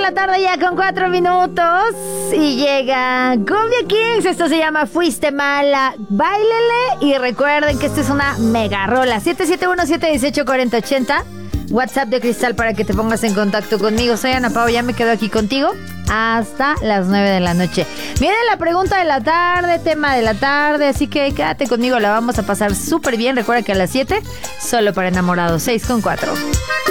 la tarde ya con 4 minutos. Y llega Cumbia Kings. Esto se llama Fuiste Mala. Báilele. Y recuerden que esta es una mega rola. 771-718-4080. WhatsApp de Cristal para que te pongas en contacto conmigo. Soy Ana Pao, ya me quedo aquí contigo hasta las 9 de la noche. Viene la pregunta de la tarde, tema de la tarde, así que quédate conmigo, la vamos a pasar súper bien. Recuerda que a las 7, solo para enamorados, 6 con 4.